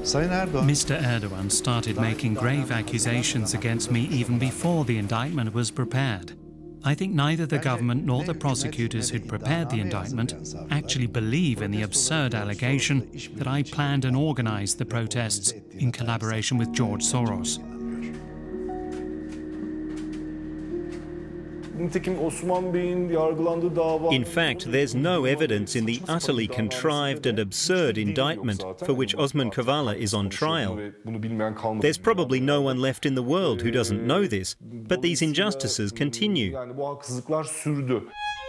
Mr. Erdogan started making grave accusations against me even before the indictment was prepared. I think neither the government nor the prosecutors who'd prepared the indictment actually believe in the absurd allegation that I planned and organised the protests in collaboration with George Soros. In fact, there's no evidence in the utterly contrived and absurd indictment for which Osman Kavala is on trial. There's probably no one left in the world who doesn't know this, but these injustices continue.